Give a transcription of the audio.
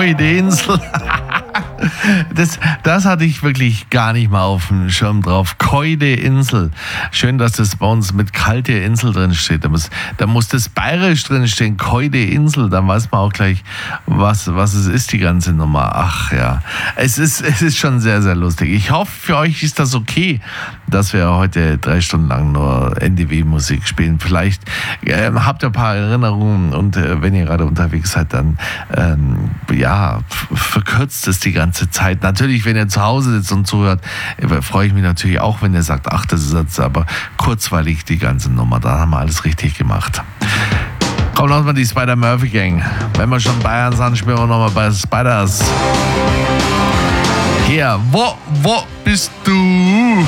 Koide-Insel. Das hatte ich wirklich gar nicht mal auf dem Schirm drauf. Koide-Insel. Schön, dass das bei uns mit kalte Insel drin steht. Da muss das bayerisch drin stehen. Koide-Insel. Dann weiß man auch gleich, was es ist, die ganze Nummer. Ach ja. Es ist schon sehr, sehr lustig. Ich hoffe, für euch ist das okay, dass wir heute 3 Stunden lang nur NDW-Musik spielen. Vielleicht habt ihr ein paar Erinnerungen und wenn ihr gerade unterwegs seid, dann verkürzt es die ganze Zeit. Natürlich, wenn ihr zu Hause sitzt und zuhört, freue ich mich natürlich auch, wenn ihr sagt, ach, das ist jetzt aber kurzweilig die ganze Nummer. Da haben wir alles richtig gemacht. Kommt noch mal die Spider-Murphy-Gang. Wenn wir schon Bayern sind, spielen wir noch mal bei Spiders. Hier, wo bist du?